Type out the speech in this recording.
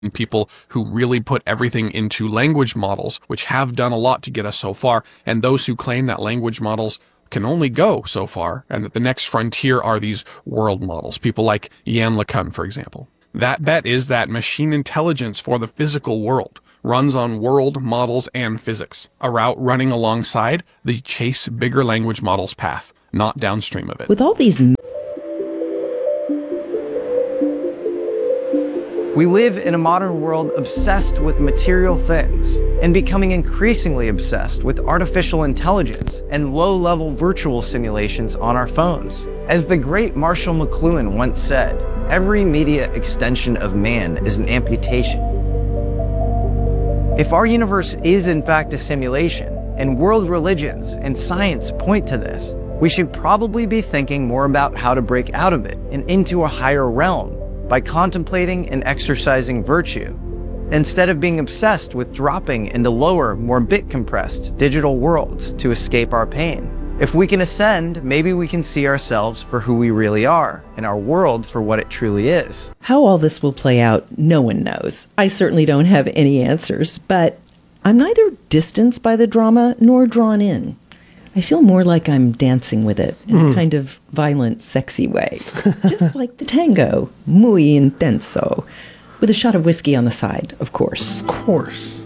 people who really put everything into language models, which have done a lot to get us so far, and those who claim that language models can only go so far, and that the next frontier are these world models, people like Yann LeCun, for example. That bet is that machine intelligence for the physical world runs on world models and physics, a route running alongside the chase bigger language models path, not downstream of it. With all these... We live in a modern world obsessed with material things and becoming increasingly obsessed with artificial intelligence and low-level virtual simulations on our phones. As the great Marshall McLuhan once said, every media extension of man is an amputation. If our universe is in fact a simulation, and world religions and science point to this, we should probably be thinking more about how to break out of it and into a higher realm by contemplating and exercising virtue, instead of being obsessed with dropping into lower, more bit-compressed digital worlds to escape our pain. If we can ascend, maybe we can see ourselves for who we really are, and our world for what it truly is. How all this will play out, no one knows. I certainly don't have any answers, but I'm neither distanced by the drama nor drawn in. I feel more like I'm dancing with it in a kind of violent, sexy way. Just like the tango, muy intenso. With a shot of whiskey on the side, of course. Of course.